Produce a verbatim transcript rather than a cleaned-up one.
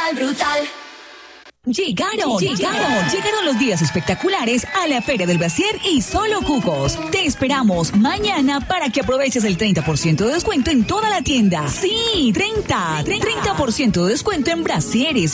brutal, brutal. Llegaron, llegaron, llegaron los días espectaculares a la Feria del Brasier y Solo Cucos. Te esperamos mañana para que aproveches el treinta por ciento de descuento en toda la tienda. Sí, treinta, treinta por ciento de descuento en brasieres,